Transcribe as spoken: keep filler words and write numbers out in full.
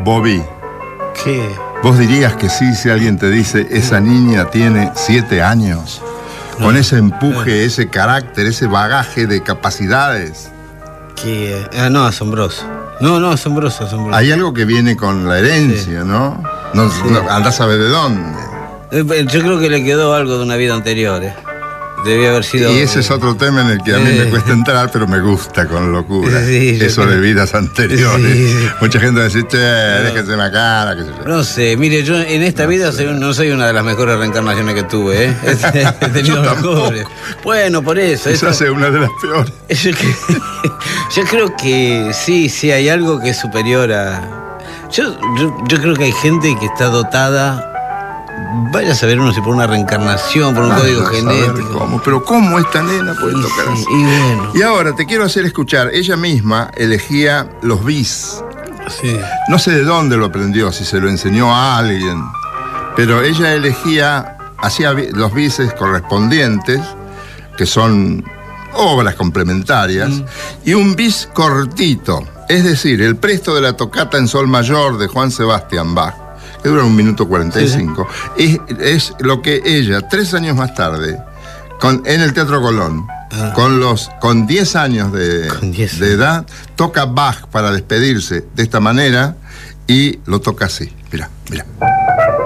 Bobby. ¿Qué? ¿Vos dirías que sí si alguien te dice esa niña tiene siete años? No. Con ese empuje, ese carácter, ese bagaje de capacidades. Que, ah, no, asombroso. No, no, asombroso, asombroso. Hay algo que viene con la herencia, sí. ¿no? No, sí. no andás a saber de dónde. Yo creo que le quedó algo de una vida anterior, ¿eh? Debía haber sido... Y ese es otro tema en el que a mí me cuesta entrar, pero me gusta con locura. Sí, eso creo... de vidas anteriores. Sí, sí. Mucha gente va a decir, che, no. déjense la cara, qué sé yo. No sé, mire, yo en esta no vida sé. soy, no soy una de las mejores reencarnaciones que tuve, ¿eh? He tenido mejores. Bueno, por eso. Eso hace una de las peores. Yo, yo creo que sí, sí, hay algo que es superior a... Yo, yo, yo creo que hay gente que está dotada... Vaya a saber uno si por una reencarnación, por un Vaya código genético. Cómo, pero ¿cómo esta nena puede y tocar sí, así? Y, bueno. y ahora te quiero hacer escuchar. Ella misma elegía los bis. Sí. No sé de dónde lo aprendió, si se lo enseñó a alguien. Pero ella elegía, hacía los bises correspondientes, que son obras complementarias, mm. y un bis cortito. Es decir, el presto de la tocata en sol mayor de Juan Sebastián Bach, que dura un minuto cuarenta y cinco, sí. es, es lo que ella, tres años más tarde, con, en el Teatro Colón, ah. con los con diez años de, diez de edad, toca Bach para despedirse de esta manera y lo toca así. Mirá, mirá.